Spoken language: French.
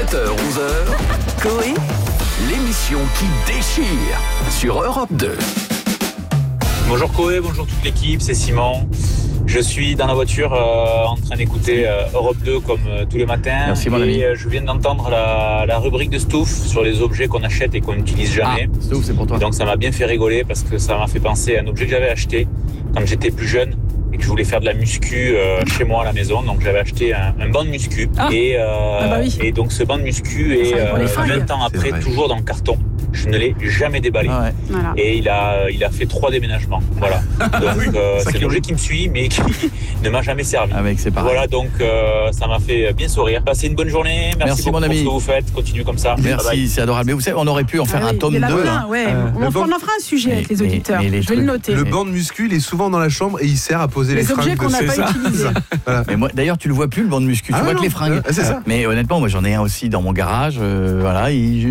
7h-11h, Coé, l'émission qui déchire sur Europe 2. Bonjour Coé, bonjour toute l'équipe, c'est Simon. Je suis dans la voiture en train d'écouter Europe 2 comme tous les matins. Merci mon ami. Je viens d'entendre la rubrique de Stouff sur les objets qu'on achète et qu'on n'utilise jamais. Stouff, c'est pour toi. Donc ça m'a bien fait rigoler parce que ça m'a fait penser à un objet que j'avais acheté quand j'étais plus jeune et que je voulais faire de la muscu chez moi à la maison. Donc j'avais acheté un banc de muscu. Oui. Et donc ce banc de muscu est 20 ans après toujours dans le carton. Je ne l'ai jamais déballé. Ah ouais. Voilà. Et il a fait 3 déménagements. Voilà. Donc c'est un objet qui me suit mais qui ne m'a jamais servi. Avec c'est pareil. Voilà, donc ça m'a fait bien sourire. Passez une bonne journée. Merci beaucoup mon ami. pour ce que vous faites. Continuez comme ça. Merci, Bye bye. c'est adorable. Mais vous savez, on aurait pu en faire un tome 2. On en banc- fera un sujet avec les auditeurs. mais Je vais le noter. Le banc de muscu, il est souvent dans la chambre et il sert à poser les Les objets fringues. qu'on n'a C'est pas ça. utilisés. Mais moi, d'ailleurs, tu le vois plus le banc de muscu. Tu vois que les fringues. C'est ça. Mais honnêtement, moi, j'en ai un aussi dans mon garage. Voilà,